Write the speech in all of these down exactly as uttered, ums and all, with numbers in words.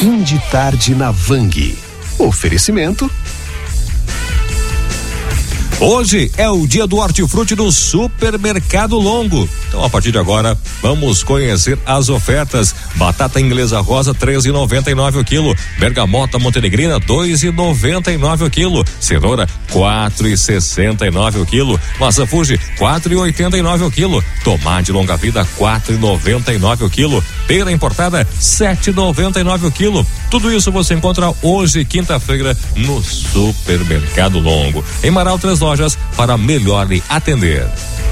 Fim de tarde na Vang. Oferecimento. Hoje é o dia do hortifruti do Supermercado Longo. Então, a partir de agora, vamos conhecer as ofertas. Batata inglesa rosa, três e noventa e nove o quilo. Bergamota montenegrina, dois e noventa e nove o quilo. Cenoura, quatro e sessenta e nove o quilo. Maçã Fuji, quatro e oitenta e nove o quilo. Tomate longa vida, quatro e noventa e nove o quilo. Pera importada, sete e noventa e nove o quilo. Tudo isso você encontra hoje, quinta-feira, no Supermercado Longo. Em Marau, três lojas para melhor lhe atender.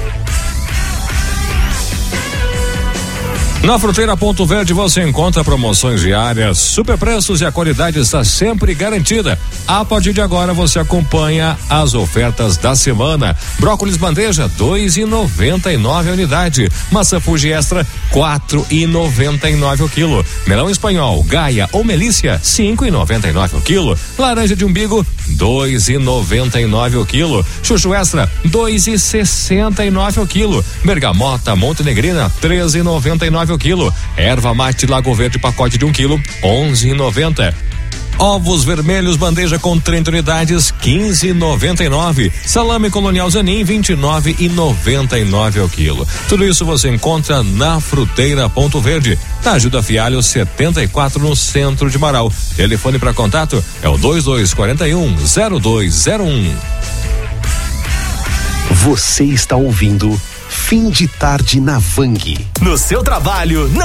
Na Fruteira Ponto Verde você encontra promoções diárias, super preços e a qualidade está sempre garantida. A partir de agora você acompanha as ofertas da semana. Brócolis bandeja, dois e noventa e nove a unidade. Maçã Fuji Extra, quatro e noventa e nove o quilo. Melão espanhol, Gaia ou Melícia, cinco e noventa e nove o quilo. Laranja de umbigo, dois e noventa e nove o quilo. Chuchu Extra, dois e sessenta e nove o quilo. Bergamota montenegrina, três e noventa e nove o quilo. Erva mate Lago Verde pacote de um quilo, onze e noventa. Ovos vermelhos bandeja com trinta unidades, quinze e noventa e nove. Salame colonial Zanin, vinte e nove e noventa e nove ao quilo. Tudo isso você encontra na Fruteira Ponto Verde, na Ajuda Fialho setenta e quatro, no centro de Marau. Telefone para contato é o dois dois quatro um, zero dois zero um. Você está ouvindo Fim de Tarde na Vang. No seu trabalho, não